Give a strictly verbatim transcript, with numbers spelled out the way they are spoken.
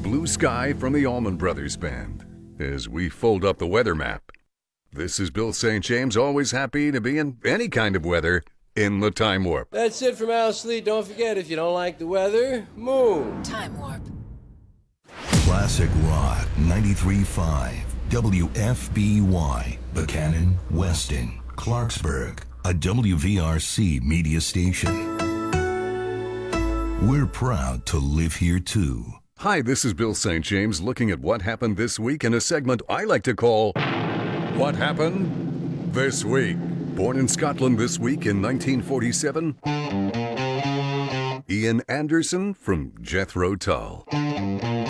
Blue Sky from the Allman Brothers Band as we fold up the weather map. This is Bill Saint James, always happy to be in any kind of weather in the Time Warp. That's it from Al Sleet. Don't forget, if you don't like the weather, move. Time Warp. Classic Rock ninety-three point five W F B Y, Buchanan, Weston, Clarksburg, a W V R C media station. We're proud to live here too. Hi, this is Bill Saint James looking at what happened this week in a segment I like to call What Happened This Week. Born in Scotland this week in nineteen forty-seven, Ian Anderson from Jethro Tull.